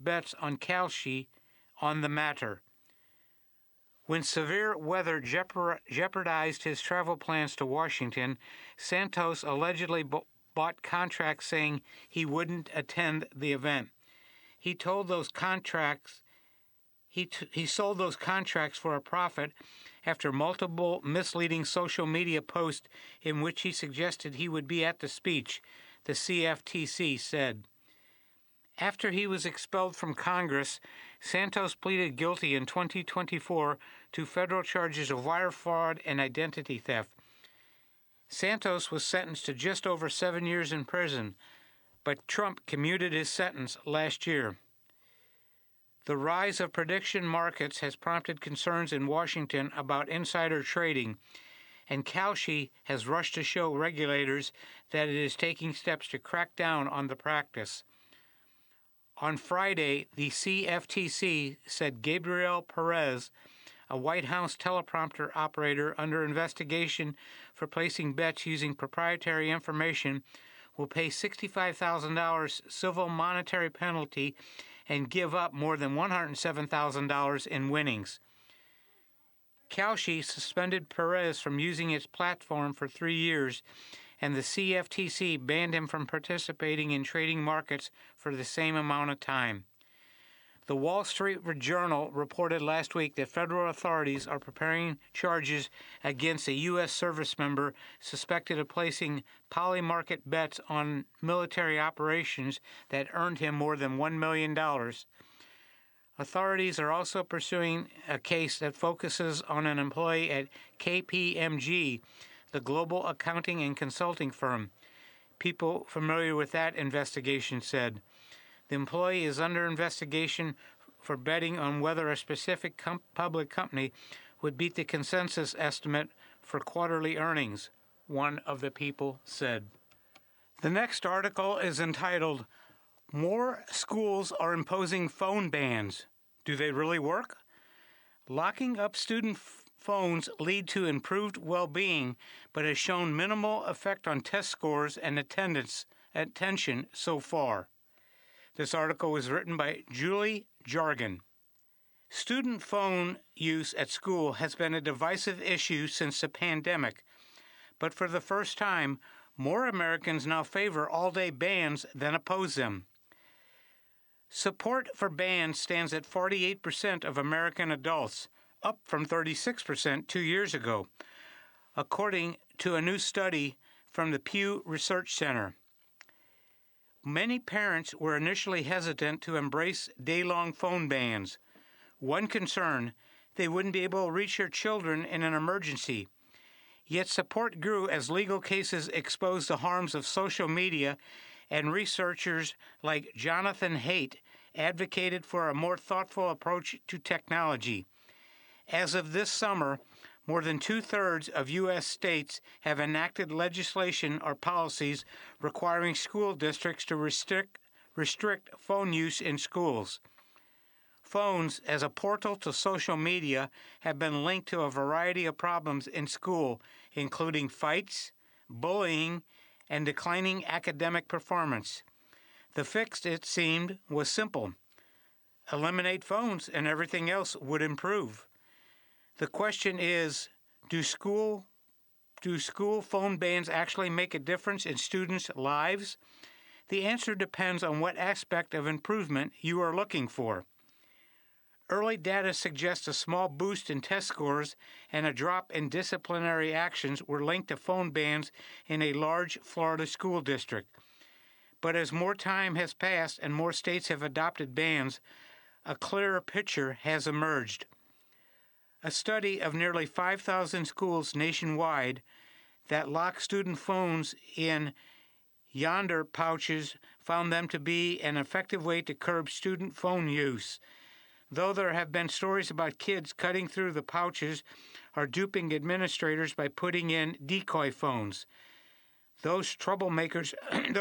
bets on Kalshi on the matter. When severe weather jeopardized his travel plans to Washington, Santos allegedly bought contracts saying he wouldn't attend the event. He sold those contracts for a profit after multiple misleading social media posts in which he suggested he would be at the speech, the CFTC said. After he was expelled from Congress, Santos pleaded guilty in 2024 to federal charges of wire fraud and identity theft. Santos was sentenced to just over 7 years in prison, but Trump commuted his sentence last year. The rise of prediction markets has prompted concerns in Washington about insider trading, and Kalshi has rushed to show regulators that it is taking steps to crack down on the practice. On Friday, the CFTC said Gabriel Perez, a White House teleprompter operator under investigation for placing bets using proprietary information, will pay $65,000 civil monetary penalty and give up more than $107,000 in winnings. Kalshi suspended Perez from using its platform for 3 years, and the CFTC banned him from participating in trading markets for the same amount of time. The Wall Street Journal reported last week that federal authorities are preparing charges against a U.S. service member suspected of placing polymarket bets on military operations that earned him more than $1 million. Authorities are also pursuing a case that focuses on an employee at KPMG, the global accounting and consulting firm. People familiar with that investigation said. The employee is under investigation for betting on whether a specific public company would beat the consensus estimate for quarterly earnings, one of the people said. The next article is entitled, "More Schools Are Imposing Phone Bans. Do They Really Work?" Locking up student phones lead to improved well-being, but has shown minimal effect on test scores and attention so far. This article was written by Julie Jargon. Student phone use at school has been a divisive issue since the pandemic, but for the first time, more Americans now favor all-day bans than oppose them. Support for bans stands at 48% of American adults, up from 36% 2 years ago, according to a new study from the Pew Research Center. Many parents were initially hesitant to embrace day-long phone bans. One concern, they wouldn't be able to reach their children in an emergency. Yet support grew as legal cases exposed the harms of social media, and researchers like Jonathan Haidt advocated for a more thoughtful approach to technology. As of this summer, more than 2/3 of U.S. states have enacted legislation or policies requiring school districts to restrict phone use in schools. Phones, as a portal to social media, have been linked to a variety of problems in school, including fights, bullying, and declining academic performance. The fix, it seemed, was simple. Eliminate phones and everything else would improve. The question is, do school phone bans actually make a difference in students' lives? The answer depends on what aspect of improvement you are looking for. Early data suggests a small boost in test scores and a drop in disciplinary actions were linked to phone bans in a large Florida school district. But as more time has passed and more states have adopted bans, a clearer picture has emerged. A study of nearly 5,000 schools nationwide that lock student phones in Yondr pouches found them to be an effective way to curb student phone use. Though there have been stories about kids cutting through the pouches or duping administrators by putting in decoy phones. Those troublemakers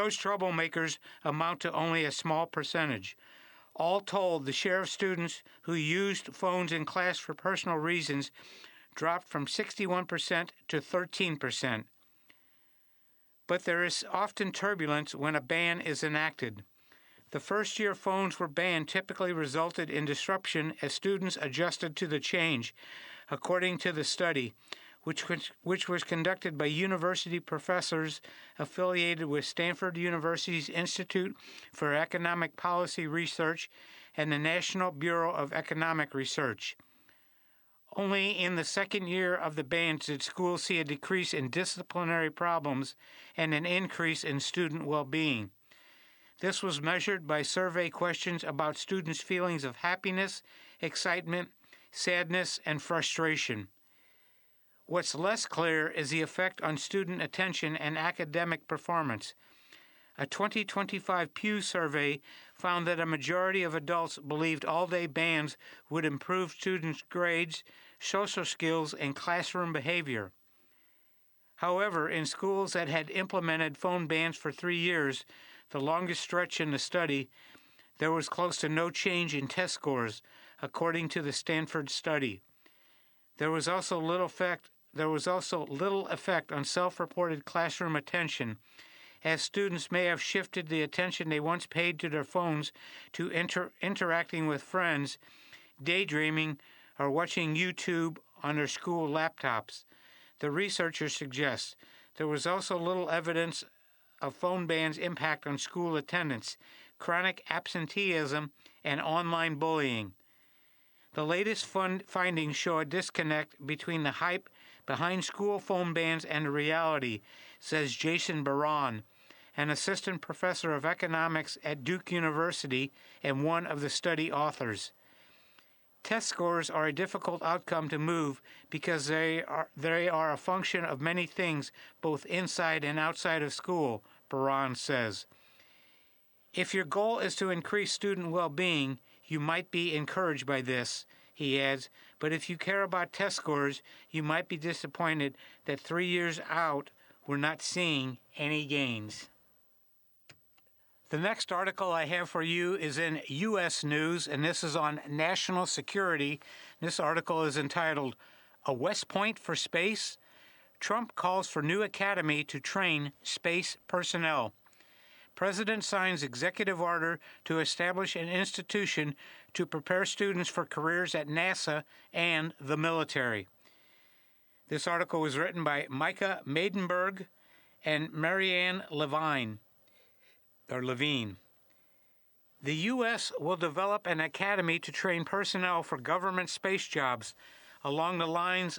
amount to only a small percentage. All told, the share of students who used phones in class for personal reasons dropped from 61% to 13%. But there is often turbulence when a ban is enacted. The first-year phones were banned typically resulted in disruption as students adjusted to the change, according to the study, which was conducted by university professors affiliated with Stanford University's Institute for Economic Policy Research and the National Bureau of Economic Research. Only in the second year of the bans did schools see a decrease in disciplinary problems and an increase in student well-being. This was measured by survey questions about students' feelings of happiness, excitement, sadness, and frustration. What's less clear is the effect on student attention and academic performance. A 2025 Pew survey found that a majority of adults believed all-day bans would improve students' grades, social skills, and classroom behavior. However, in schools that had implemented phone bans for 3 years, the longest stretch in the study, there was close to no change in test scores, according to the Stanford study. There was also little effect on self-reported classroom attention, as students may have shifted the attention they once paid to their phones to interacting with friends, daydreaming, or watching YouTube on their school laptops. The researchers suggest there was also little evidence of phone bans' impact on school attendance, chronic absenteeism, and online bullying. The latest findings show a disconnect between the hype behind school phone bans and the reality, says Jason Baran, an assistant professor of economics at Duke University and one of the study authors. Test scores are a difficult outcome to move because they are a function of many things both inside and outside of school, Baran says. If your goal is to increase student well-being, you might be encouraged by this, he adds, but if you care about test scores, you might be disappointed that 3 years out we're not seeing any gains. The next article I have for you is in U.S. News, and this is on national security. This article is entitled, A West Point for Space? Trump calls for new academy to train space personnel. President signs executive order to establish an institution to prepare students for careers at NASA and the military. This article was written by Micah Maidenberg and Marianne Levine. The U.S. will develop an academy to train personnel for government space jobs along the lines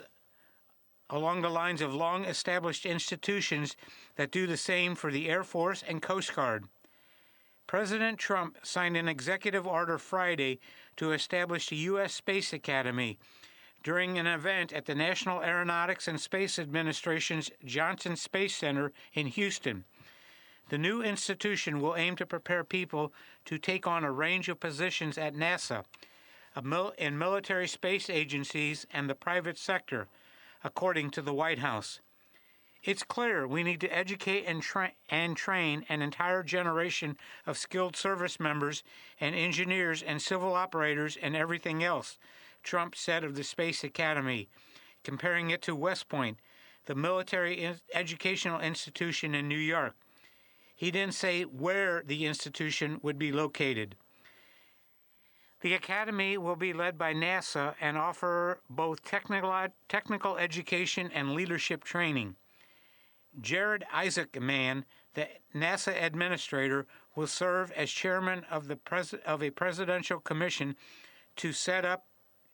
of long-established institutions that do the same for the Air Force and Coast Guard. President Trump signed an executive order Friday to establish the U.S. Space Academy during an event at the National Aeronautics and Space Administration's Johnson Space Center in Houston. The new institution will aim to prepare people to take on a range of positions at NASA, in military space agencies, and the private sector, according to the White House. It's clear we need to educate and train an entire generation of skilled service members and engineers and civil operators and everything else, Trump said of the Space Academy, comparing it to West Point, the military educational institution in New York. He didn't say where the institution would be located. The academy will be led by NASA and offer both technical education and leadership training. Jared Isaacman, the NASA administrator, will serve as chairman of a presidential commission set up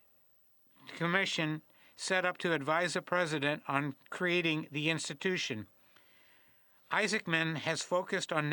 to advise the president on creating the institution. Isaacman has focused on the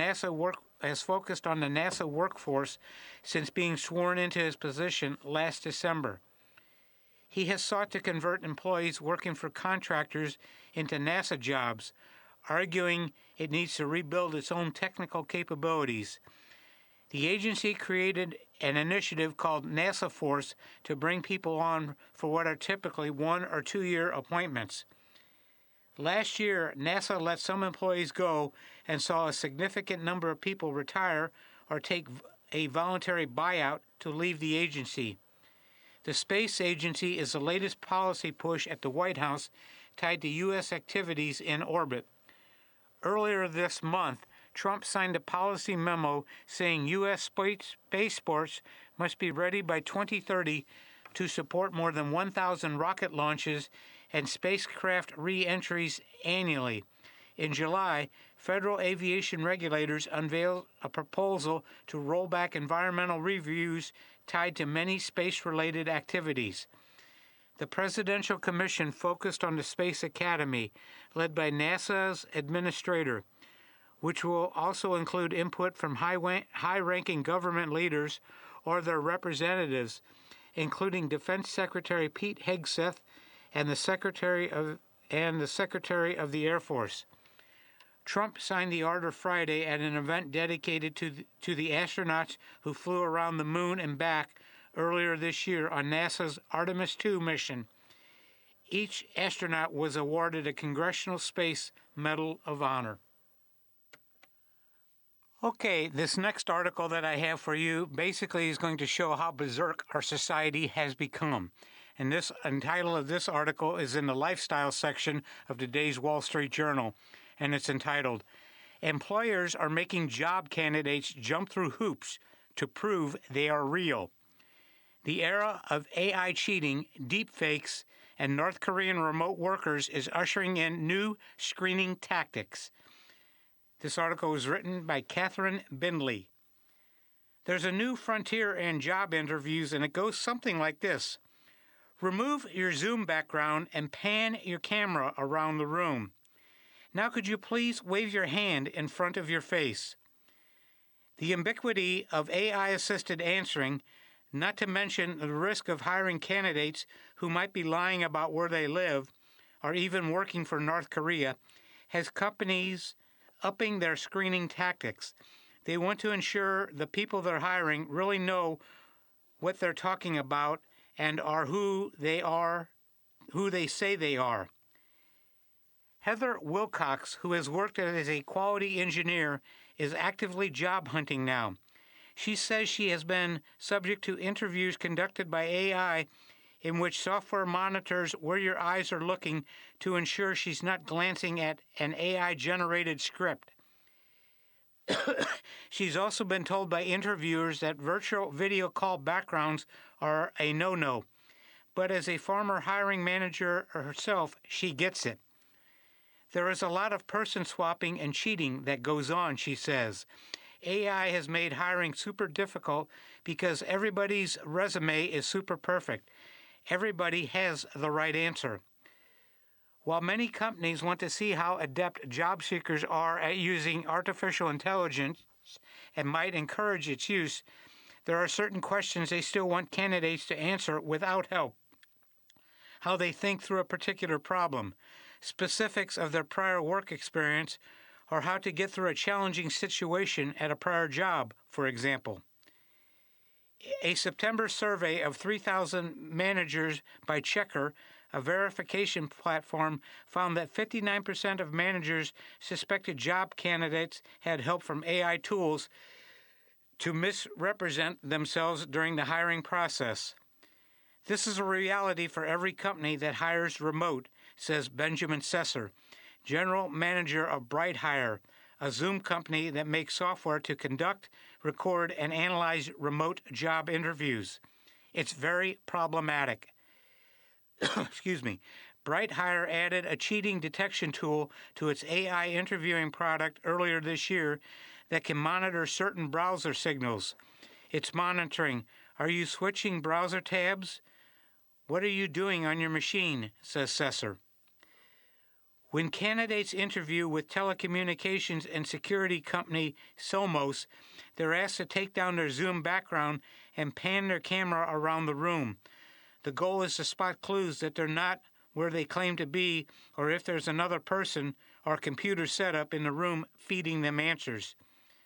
NASA workforce since being sworn into his position last December. He has sought to convert employees working for contractors into NASA jobs, arguing it needs to rebuild its own technical capabilities. The agency created an initiative called NASA Force to bring people on for what are typically 1 or 2 year appointments. Last year, NASA let some employees go and saw a significant number of people retire or take a voluntary buyout to leave the agency. The space agency is the latest policy push at the White House tied to U.S. activities in orbit. Earlier this month, Trump signed a policy memo saying U.S. spaceports must be ready by 2030 to support more than 1,000 rocket launches and spacecraft re-entries annually. In July, federal aviation regulators unveiled a proposal to roll back environmental reviews tied to many space-related activities. The Presidential Commission focused on the Space Academy, led by NASA's administrator, which will also include input from high-ranking government leaders or their representatives, including Defense Secretary Pete Hegseth and the Secretary of the Air Force. Trump signed the order Friday at an event dedicated to the astronauts who flew around the moon and back earlier this year on NASA's Artemis II mission. Each astronaut was awarded a Congressional Space Medal of Honor. Okay, this next article that I have for you basically is going to show how berserk our society has become. And the title of this article is in the lifestyle section of today's Wall Street Journal, and it's entitled, "Employers are making job candidates jump through hoops to prove they are real." The era of AI cheating, deepfakes, and North Korean remote workers is ushering in new screening tactics. This article was written by Catherine Bindley. There's a new frontier in job interviews, and it goes something like this. Remove your Zoom background and pan your camera around the room. Now could you please wave your hand in front of your face? The ubiquity of AI-assisted answering, not to mention the risk of hiring candidates who might be lying about where they live or even working for North Korea, has companies upping their screening tactics. They want to ensure the people they're hiring really know what they're talking about and are who they say they are. Heather Wilcox, who has worked as a quality engineer, is actively job hunting now. She says she has been subject to interviews conducted by AI in which software monitors where your eyes are looking to ensure she's not glancing at an AI-generated script. She's also been told by interviewers that virtual video call backgrounds are a no-no. But as a former hiring manager herself, she gets it. There is a lot of person swapping and cheating that goes on, she says. AI has made hiring super difficult because everybody's resume is super perfect. Everybody has the right answer. While many companies want to see how adept job seekers are at using artificial intelligence and might encourage its use, there are certain questions they still want candidates to answer without help. How they think through a particular problem, specifics of their prior work experience, or how to get through a challenging situation at a prior job, for example. A September survey of 3,000 managers by Checker, a verification platform, found that 59% of managers suspected job candidates had help from AI tools to misrepresent themselves during the hiring process. This is a reality for every company that hires remote, says Benjamin Sesser, general manager of BrightHire, a Zoom company that makes software to conduct, record, and analyze remote job interviews. It's very problematic. Excuse me. BrightHire added a cheating detection tool to its AI interviewing product earlier this year that can monitor certain browser signals. It's monitoring, are you switching browser tabs? What are you doing on your machine, says Sesser. When candidates interview with telecommunications and security company Somos, they're asked to take down their Zoom background and pan their camera around the room. The goal is to spot clues that they're not where they claim to be, or if there's another person or computer setup in the room feeding them answers.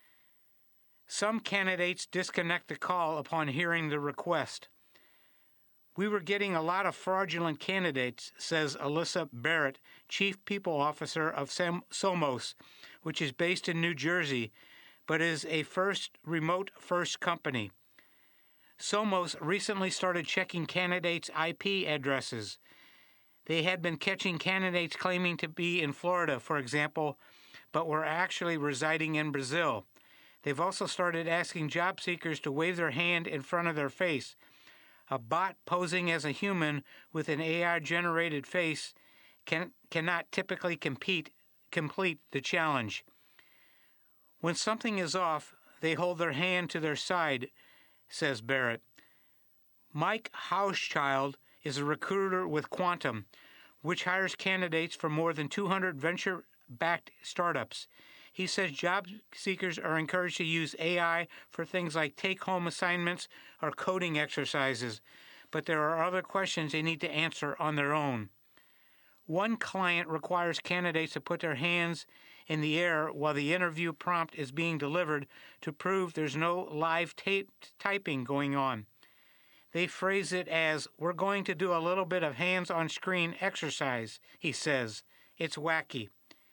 Some candidates disconnect the call upon hearing the request. We were getting a lot of fraudulent candidates, says Alyssa Barrett, Chief People Officer of Somos, which is based in New Jersey, but is a remote-first company. Somos recently started checking candidates' IP addresses. They had been catching candidates claiming to be in Florida, for example, but were actually residing in Brazil. They've also started asking job seekers to wave their hand in front of their face. A bot posing as a human with an AI-generated face cannot typically complete the challenge. When something is off, they hold their hand to their side, says Barrett. Mike Hauschild is a recruiter with Quantum, which hires candidates for more than 200 venture-backed startups. He says job seekers are encouraged to use AI for things like take-home assignments or coding exercises, but there are other questions they need to answer on their own. One client requires candidates to put their hands in the air while the interview prompt is being delivered to prove there's no live typing going on. They phrase it as, "We're going to do a little bit of hands-on-screen exercise," he says. It's wacky.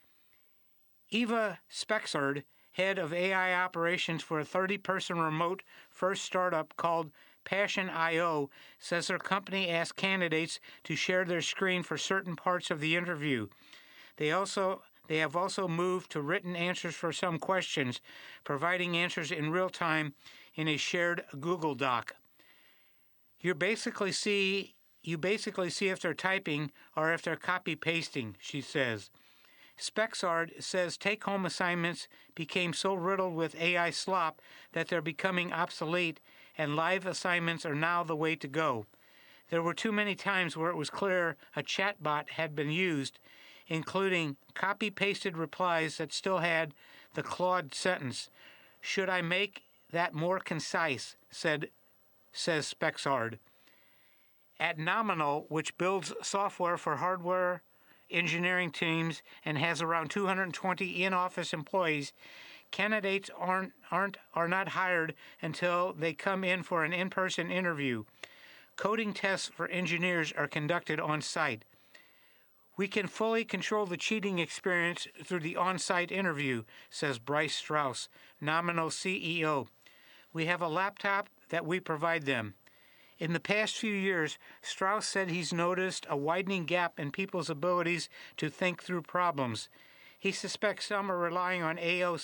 Eva Spexard, head of AI operations for a 30-person remote-first startup called Passion.io, says their company asks candidates to share their screen for certain parts of the interview. They have also moved to written answers for some questions, providing answers in real time in a shared Google Doc. You basically see if they're typing or if they're copy-pasting, she says. Spexard says take-home assignments became so riddled with AI slop that they're becoming obsolete, and live assignments are now the way to go. There were too many times where it was clear a chatbot had been used, including copy-pasted replies that still had the Claude sentence. "Should I make that more concise?" says Spexard. At Nominal, which builds software for hardware engineering teams and has around 220 in-office employees, candidates are not hired until they come in for an in-person interview. Coding tests for engineers are conducted on site. "We can fully control the cheating experience through the on-site interview," says Bryce Strauss, Nominal CEO. "We have a laptop that we provide them." In the past few years, Strauss said he's noticed a widening gap in people's abilities to think through problems. He suspects some are relying on AI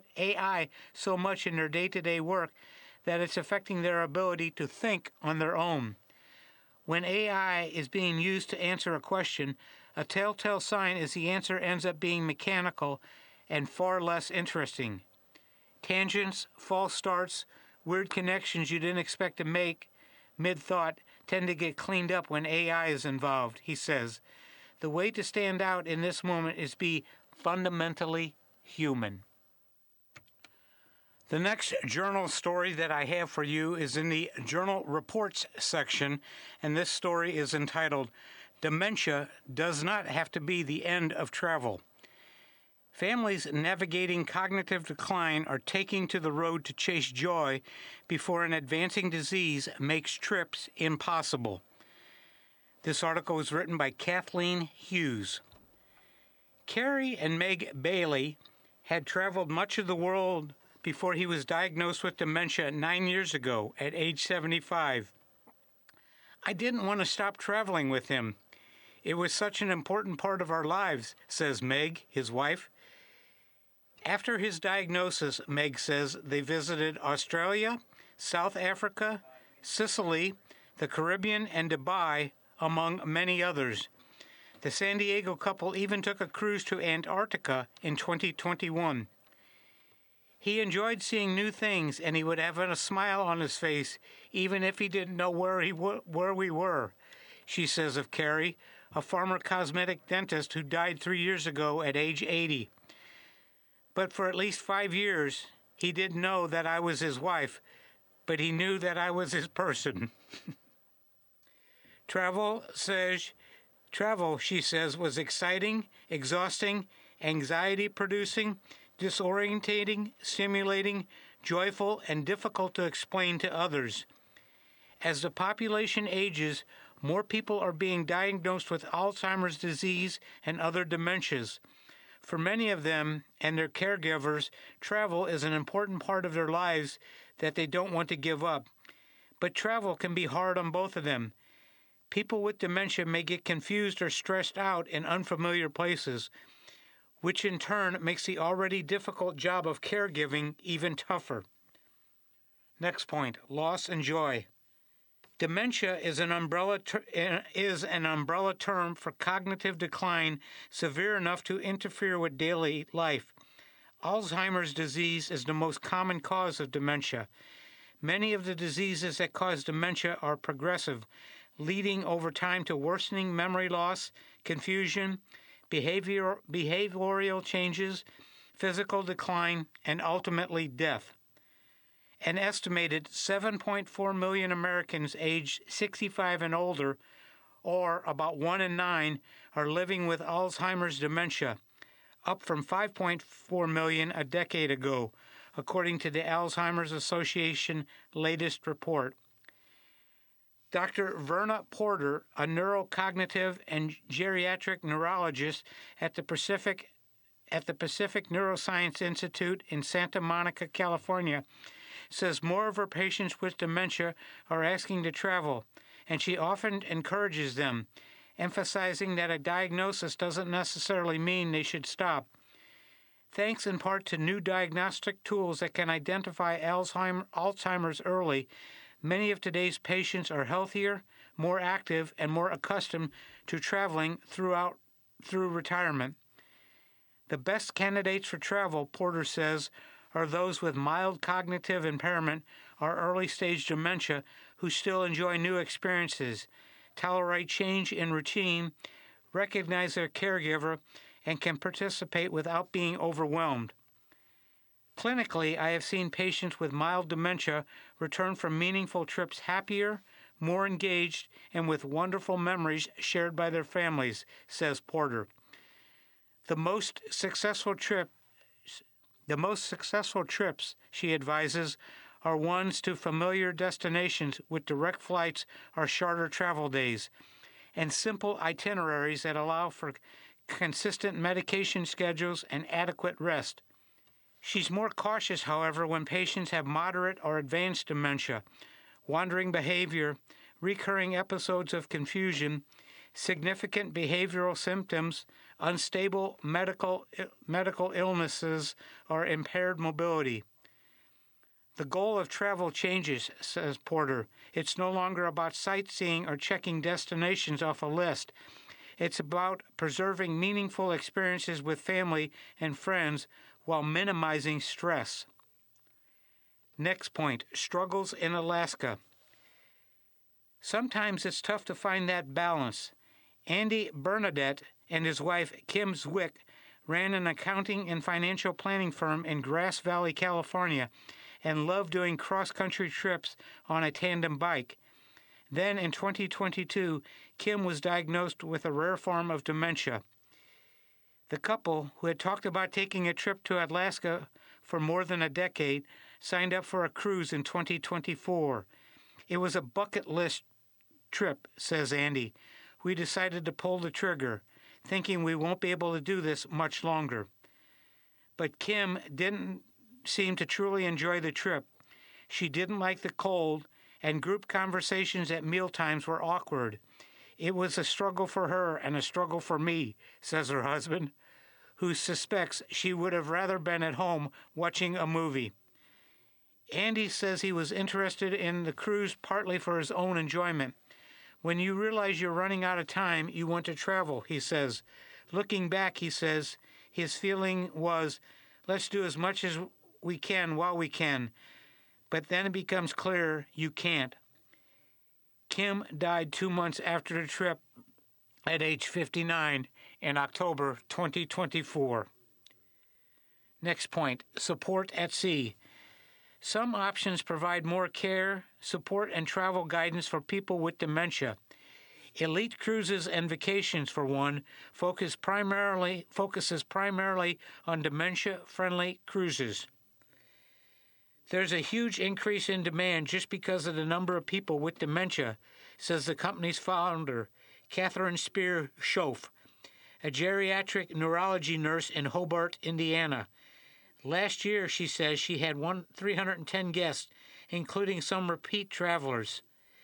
so much in their day-to-day work that it's affecting their ability to think on their own. When AI is being used to answer a question, a telltale sign is the answer ends up being mechanical and far less interesting. Tangents, false starts, weird connections you didn't expect to make mid-thought tend to get cleaned up when AI is involved, he says. The way to stand out in this moment is be fundamentally human. The next journal story that I have for you is in the Journal Reports section, and this story is entitled, "Dementia Does Not Have to Be the End of Travel." Families navigating cognitive decline are taking to the road to chase joy before an advancing disease makes trips impossible. This article was written by Kathleen Hughes. Kerry and Meg Bailey had traveled much of the world before he was diagnosed with dementia 9 years ago at age 75. "I didn't want to stop traveling with him. It was such an important part of our lives," says Meg, his wife. After his diagnosis, Meg says, they visited Australia, South Africa, Sicily, the Caribbean, and Dubai, among many others. The San Diego couple even took a cruise to Antarctica in 2021. "He enjoyed seeing new things, and he would have a smile on his face, even if he didn't know where we were," she says of Kerry, a former cosmetic dentist who died 3 years ago at age 80. "But for at least 5 years, he didn't know that I was his wife, but he knew that I was his person." Travel, she says, was exciting, exhausting, anxiety-producing, disorientating, stimulating, joyful, and difficult to explain to others. As the population ages, more people are being diagnosed with Alzheimer's disease and other dementias. For many of them and their caregivers, travel is an important part of their lives that they don't want to give up. But travel can be hard on both of them. People with dementia may get confused or stressed out in unfamiliar places. which in turn makes the already difficult job of caregiving even tougher. Next point, loss and joy. Dementia is an umbrella term for cognitive decline severe enough to interfere with daily life. Alzheimer's disease is the most common cause of dementia. Many of the diseases that cause dementia are progressive, leading over time to worsening memory loss, confusion, behavioral changes, physical decline, and ultimately death. An estimated 7.4 million Americans aged 65 and older, or about 1 in 9, are living with Alzheimer's dementia, up from 5.4 million a decade ago, according to the Alzheimer's Association latest report. Dr. Verna Porter, a neurocognitive and geriatric neurologist at the Pacific Neuroscience Institute in Santa Monica, California, says more of her patients with dementia are asking to travel, and she often encourages them, emphasizing that a diagnosis doesn't necessarily mean they should stop. Thanks in part to new diagnostic tools that can identify Alzheimer's early, many of today's patients are healthier, more active, and more accustomed to traveling through retirement. The best candidates for travel, Porter says, are those with mild cognitive impairment or early-stage dementia who still enjoy new experiences, tolerate change in routine, recognize their caregiver, and can participate without being overwhelmed. Clinically, I have seen patients with mild dementia return from meaningful trips happier, more engaged, and with wonderful memories shared by their families, says Porter. The most successful trips, she advises, are ones to familiar destinations with direct flights or shorter travel days, and simple itineraries that allow for consistent medication schedules and adequate rest. She's more cautious, however, when patients have moderate or advanced dementia, wandering behavior, recurring episodes of confusion, significant behavioral symptoms, unstable medical illnesses, or impaired mobility. The goal of travel changes, says Porter. It's no longer about sightseeing or checking destinations off a list. It's about preserving meaningful experiences with family and friends while minimizing stress. Next point, struggles in Alaska. Sometimes it's tough to find that balance. Andy Bernadette and his wife, Kim Zwick, ran an accounting and financial planning firm in Grass Valley, California, and loved doing cross-country trips on a tandem bike. Then, in 2022, Kim was diagnosed with a rare form of dementia. The couple, who had talked about taking a trip to Alaska for more than a decade, signed up for a cruise in 2024. It was a bucket list trip, says Andy. We decided to pull the trigger, thinking we won't be able to do this much longer. But Kim didn't seem to truly enjoy the trip. She didn't like the cold, and group conversations at mealtimes were awkward. It was a struggle for her and a struggle for me, says her husband, who suspects she would have rather been at home watching a movie. Andy says he was interested in the cruise partly for his own enjoyment. When you realize you're running out of time, you want to travel, he says. Looking back, he says, his feeling was, let's do as much as we can while we can. But then it becomes clear you can't. Kim died 2 months after the trip at age 59 in October 2024. Next point, support at sea. Some options provide more care, support, and travel guidance for people with dementia. Elite Cruises and Vacations, for one, focuses primarily on dementia-friendly cruises. There's a huge increase in demand just because of the number of people with dementia, says the company's founder, Catherine Spear-Schoaf, a geriatric neurology nurse in Hobart, Indiana. Last year, she says, she had 310 guests, including some repeat travelers.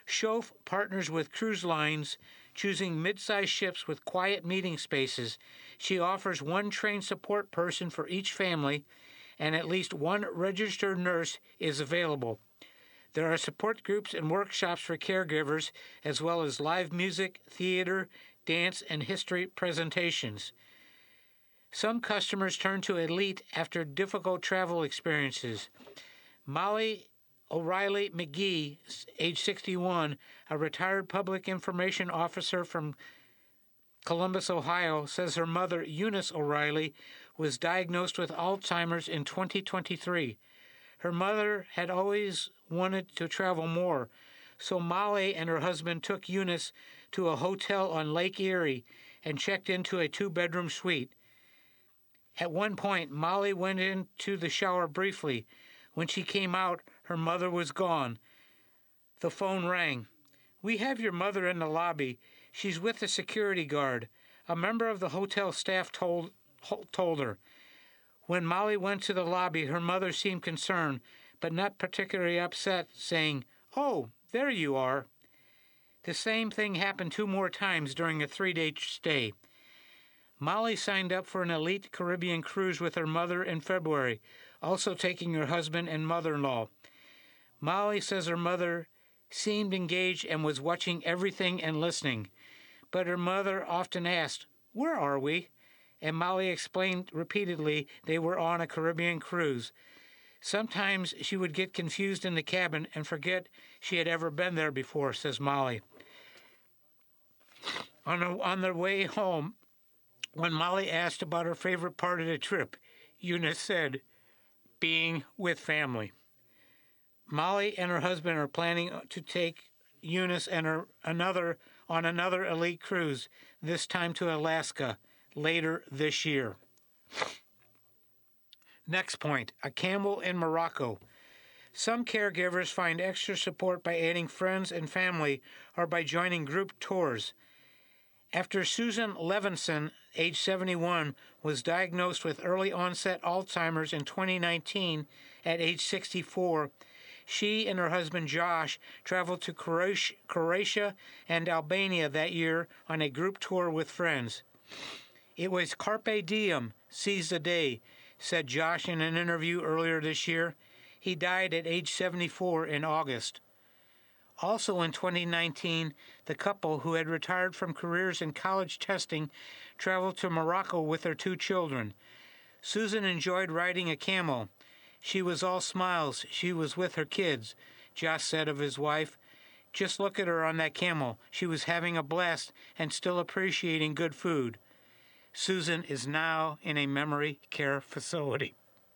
Schoaf partners with cruise lines, choosing mid-sized ships with quiet meeting spaces. She offers one trained support person for each family, and at least one registered nurse is available. There are support groups and workshops for caregivers, as well as live music, theater, dance, and history presentations. Some customers turn to Elite after difficult travel experiences. Molly O'Reilly McGee, age 61, a retired public information officer from Columbus, Ohio, says her mother, Eunice O'Reilly, was diagnosed with Alzheimer's in 2023. Her mother had always wanted to travel more, so Molly and her husband took Eunice to a hotel on Lake Erie and checked into a 2-bedroom suite. At one point, Molly went into the shower briefly. When she came out, her mother was gone. The phone rang. "We have your mother in the lobby. She's with the security guard," a member of the hotel staff told her. When Molly went to the lobby, her mother seemed concerned, but not particularly upset, saying, "Oh, there you are." The same thing happened 2 more times during a 3-day stay. Molly signed up for an Elite Caribbean cruise with her mother in February, also taking her husband and mother-in-law. Molly says her mother seemed engaged and was watching everything and listening, but her mother often asked, "Where are we?" And Molly explained repeatedly they were on a Caribbean cruise. Sometimes she would get confused in the cabin and forget she had ever been there before, says Molly. On their way home, when Molly asked about her favorite part of the trip, Eunice said, "Being with family." Molly and her husband are planning to take Eunice and another Elite cruise, this time to Alaska, later this year. Next point, a camel in Morocco. Some caregivers find extra support by adding friends and family or by joining group tours. After Susan Levinson, age 71, was diagnosed with early onset Alzheimer's in 2019 at age 64, she and her husband Josh traveled to Croatia and Albania that year on a group tour with friends. "It was carpe diem, seize the day," said Josh in an interview earlier this year. He died at age 74 in August. Also in 2019, the couple, who had retired from careers in college testing, traveled to Morocco with their 2 children. Susan enjoyed riding a camel. "She was all smiles. She was with her kids," Josh said of his wife. "Just look at her on that camel. She was having a blast and still appreciating good food." Susan is now in a memory care facility.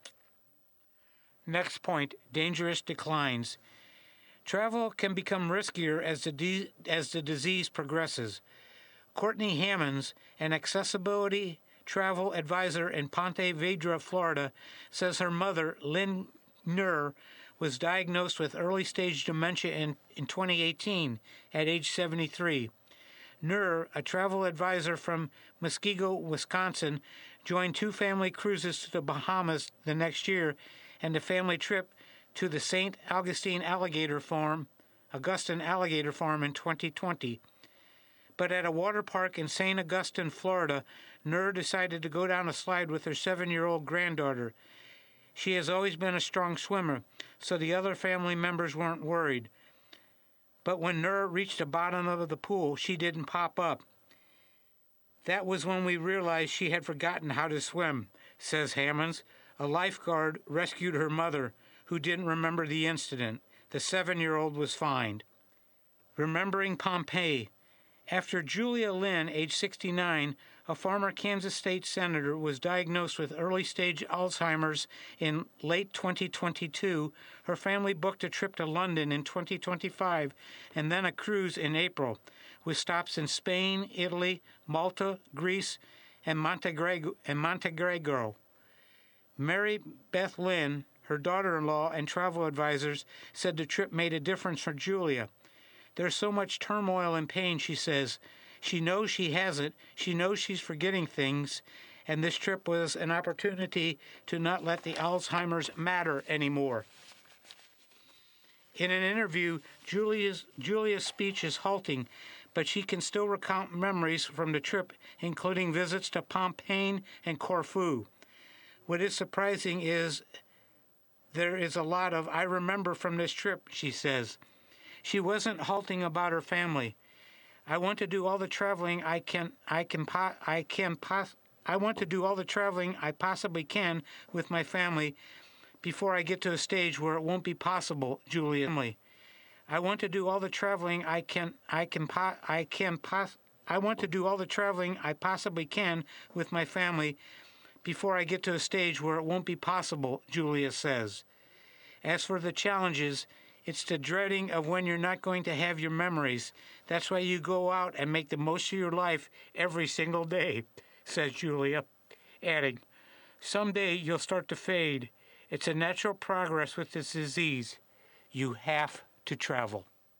Next point, dangerous declines. Travel can become riskier as the disease progresses. Courtney Hammonds, an accessibility travel advisor in Ponte Vedra, Florida, says her mother, Lynn Nur, was diagnosed with early-stage dementia in 2018 at age 73. Nur, a travel advisor from Muskego, Wisconsin, joined 2 family cruises to the Bahamas the next year and a family trip to the St. Augustine Alligator Farm in 2020. But at a water park in St. Augustine, Florida, Nur decided to go down a slide with her 7-year-old granddaughter. She has always been a strong swimmer, so the other family members weren't worried. But when Nur reached the bottom of the pool, she didn't pop up. "That was when we realized she had forgotten how to swim," says Hammonds. A lifeguard rescued her mother, who didn't remember the incident. The 7-year-old was fine. Remembering Pompeii. After Julia Lynn, age 69, a former Kansas State senator, was diagnosed with early-stage Alzheimer's in late 2022, her family booked a trip to London in 2025 and then a cruise in April, with stops in Spain, Italy, Malta, Greece, and Montenegro. Mary Beth Lynn, her daughter-in-law, and travel advisors said the trip made a difference for Julia. "There's so much turmoil and pain," she says. "She knows she has it. She knows she's forgetting things. And this trip was an opportunity to not let the Alzheimer's matter anymore." In an interview, Julia's speech is halting, but she can still recount memories from the trip, including visits to Pompeii and Corfu. What is surprising is there is a lot of "I remember" from this trip, she says. She wasn't halting about her family. I want to do all the traveling I want to do all the traveling I possibly can with my family before I get to a stage where it won't be possible, Julia. I want to do all the traveling I want to do all the traveling I possibly can with my family before I get to a stage where it won't be possible, Julia says. As for the challenges, it's the dreading of when you're not going to have your memories. That's why you go out and make the most of your life every single day, says Julia, adding, someday you'll start to fade. It's a natural progress with this disease. You have to travel.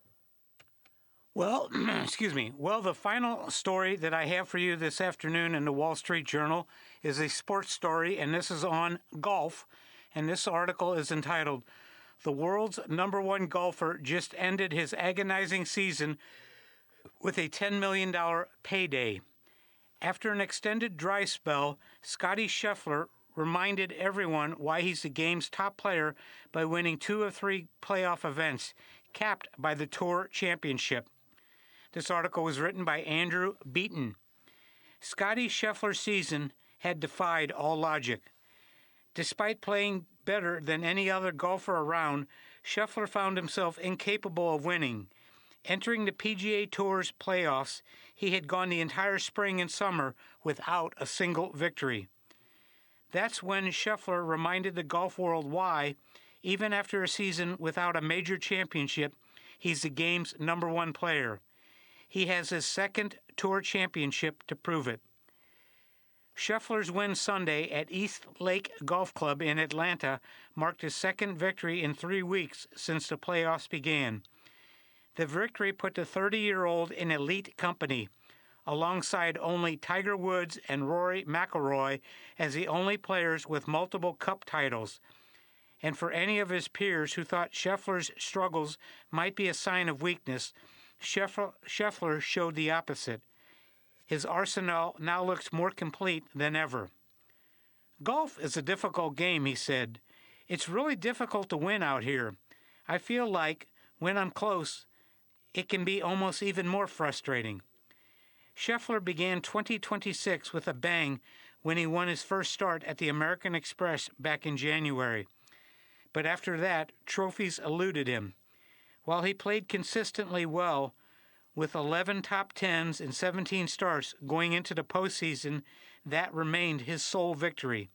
Well, excuse me. Well, the final story that I have for you this afternoon in the Wall Street Journal is a sports story, and this is on golf. And this article is entitled, "The World's Number One Golfer Just Ended His Agonizing Season with a $10 million Payday." After an extended dry spell, Scottie Scheffler reminded everyone why he's the game's top player by winning 2 of 3 playoff events, capped by the Tour Championship. This article was written by Andrew Beaton. Scottie Scheffler's season had defied all logic. Despite playing better than any other golfer around, Scheffler found himself incapable of winning. Entering the PGA Tour's playoffs, he had gone the entire spring and summer without a single victory. That's when Scheffler reminded the golf world why, even after a season without a major championship, he's the game's number one player. He has his second Tour Championship to prove it. Scheffler's win Sunday at East Lake Golf Club in Atlanta marked his second victory in 3 weeks since the playoffs began. The victory put the 30-year-old in elite company, alongside only Tiger Woods and Rory McIlroy as the only players with multiple Cup titles. And for any of his peers who thought Scheffler's struggles might be a sign of weakness, Scheffler showed the opposite. His arsenal now looks more complete than ever. "Golf is a difficult game," he said. "It's really difficult to win out here. I feel like, when I'm close, it can be almost even more frustrating." Scheffler began 2026 with a bang when he won his first start at the American Express back in January. But after that, trophies eluded him. While he played consistently well, with 11 top tens and 17 starts going into the postseason, that remained his sole victory.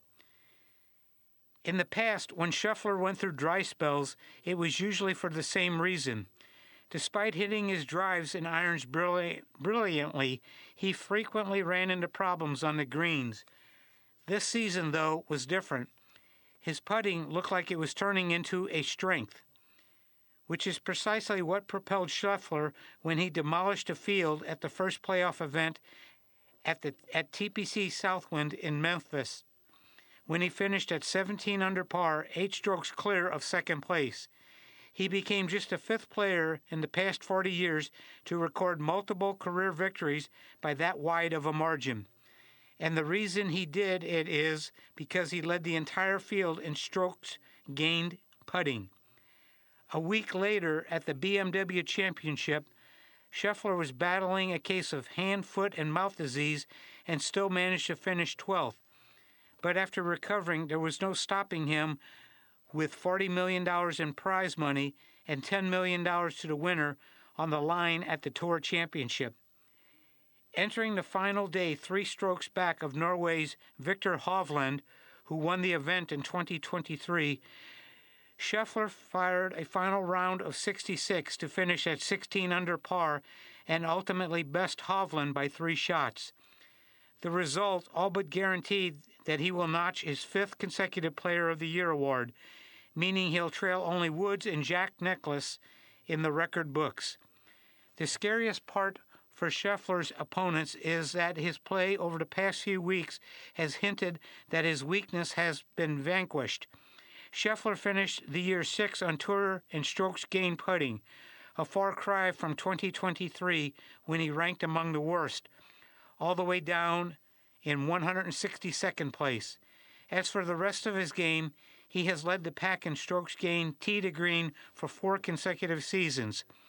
In the past, when Scheffler went through dry spells, it was usually for the same reason. Despite hitting his drives and irons brilliantly, he frequently ran into problems on the greens. This season, though, was different. His putting looked like it was turning into a strength, which is precisely what propelled Scheffler when he demolished a field at the first playoff event at TPC Southwind in Memphis, when he finished at 17 under par, 8 strokes clear of second place. He became just the 5th player in the past 40 years to record multiple career victories by that wide of a margin. And the reason he did it is because he led the entire field in strokes gained putting. A week later, at the BMW Championship, Scheffler was battling a case of hand, foot, and mouth disease and still managed to finish 12th. But after recovering, there was no stopping him with $40 million in prize money and $10 million to the winner on the line at the Tour Championship. Entering the final day 3 strokes back of Norway's Viktor Hovland, who won the event in 2023, Scheffler fired a final round of 66 to finish at 16 under par and ultimately best Hovland by 3 shots. The result all but guaranteed that he will notch his 5th consecutive Player of the Year award, meaning he'll trail only Woods and Jack Nicklaus in the record books. The scariest part for Scheffler's opponents is that his play over the past few weeks has hinted that his weakness has been vanquished. Scheffler finished the year 6th on tour in strokes gained putting, a far cry from 2023 when he ranked among the worst, all the way down in 162nd place. As for the rest of his game, he has led the pack in strokes gained tee to green for 4 consecutive seasons.